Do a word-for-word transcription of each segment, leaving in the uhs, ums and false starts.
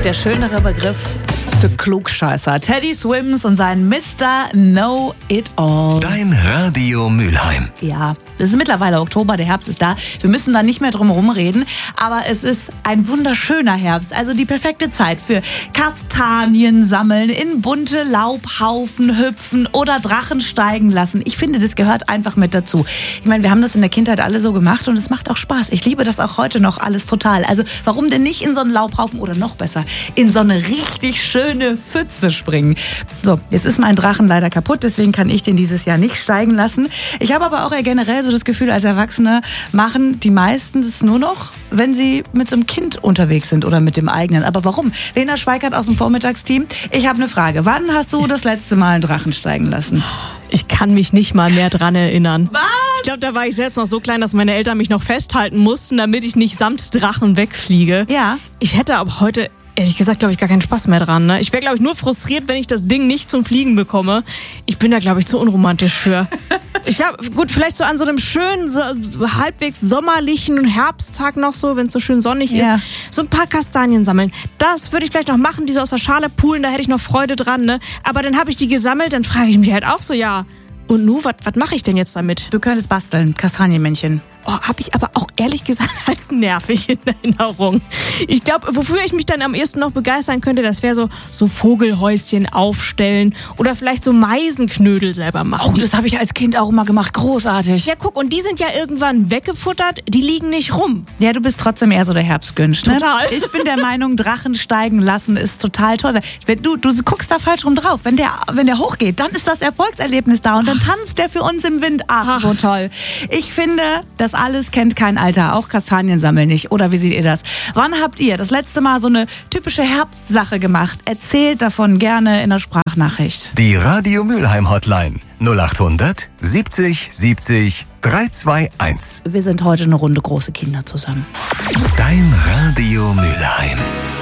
der schönere Begriff für Klugscheißer. Teddy Swims und sein Mister Know-It-All. Dein Radio Mülheim. Ja, es ist mittlerweile Oktober, der Herbst ist da. Wir müssen da nicht mehr drum herum reden, aber es ist ein wunderschöner Herbst. Also die perfekte Zeit für Kastanien sammeln, in bunte Laubhaufen hüpfen oder Drachen steigen lassen. Ich finde, das gehört einfach mit dazu. Ich meine, wir haben das in der Kindheit alle so gemacht und es macht auch Spaß. Ich liebe das auch heute noch alles total. Also warum denn nicht in so einen Laubhaufen oder noch besser, in so eine richtig schöne Pfütze springen? So, jetzt ist mein Drachen leider kaputt, deswegen kann ich den dieses Jahr nicht steigen lassen. Ich habe aber auch eher generell so das Gefühl, als Erwachsene machen die meisten das nur noch, wenn sie mit so einem Kind unterwegs sind oder mit dem eigenen. Aber warum? Lena Schweikert aus dem Vormittagsteam. Ich habe eine Frage. Wann hast du das letzte Mal einen Drachen steigen lassen? Ich kann mich nicht mal mehr dran erinnern. Was? Ich glaube, da war ich selbst noch so klein, dass meine Eltern mich noch festhalten mussten, damit ich nicht samt Drachen wegfliege. Ja. Ich hätte aber heute, ehrlich gesagt, glaube ich, gar keinen Spaß mehr dran. Ne? Ich wäre, glaube ich, nur frustriert, wenn ich das Ding nicht zum Fliegen bekomme. Ich bin da, glaube ich, zu unromantisch für. Ich glaube, gut, vielleicht so an so einem schönen, so, halbwegs sommerlichen Herbsttag noch so, wenn es so schön sonnig Ja. ist, so ein paar Kastanien sammeln. Das würde ich vielleicht noch machen, diese aus der Schale poolen, da hätte ich noch Freude dran. Ne? Aber dann habe ich die gesammelt, dann frage ich mich halt auch so, ja, und nu, was mache ich denn jetzt damit? Du könntest basteln, Kastanienmännchen. Oh, habe ich aber auch ehrlich gesagt als nervig in Erinnerung. Ich glaube, wofür ich mich dann am ehesten noch begeistern könnte, das wäre so, so Vogelhäuschen aufstellen oder vielleicht so Meisenknödel selber machen. Oh, das habe ich als Kind auch immer gemacht. Großartig. Ja, guck, und die sind ja irgendwann weggefuttert, die liegen nicht rum. Ja, du bist trotzdem eher so der Herbstgünsch, ne? Total. Ich bin der Meinung, Drachen steigen lassen ist total toll. Wenn du, du guckst da falsch rum drauf. Wenn der, wenn der hochgeht, dann ist das Erfolgserlebnis da und dann tanzt der für uns im Wind. Ach, so toll. Ich finde, das alles kennt kein Alter, auch Kastanien sammeln nicht. Oder wie seht ihr das? Wann habt ihr das letzte Mal so eine typische Herbstsache gemacht? Erzählt davon gerne in der Sprachnachricht. Die Radio Mülheim Hotline null acht hundert siebzig siebzig dreihundertzweiundundzwanzig. Wir sind heute eine Runde große Kinder zusammen. Dein Radio Mülheim.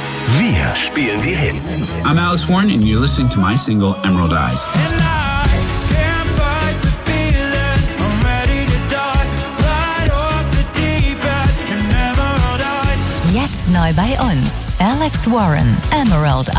Wir spielen die Hits. I'm Alex Warren and you're listening to my single Emerald Eyes. Jetzt neu bei uns. Alex Warren, Emerald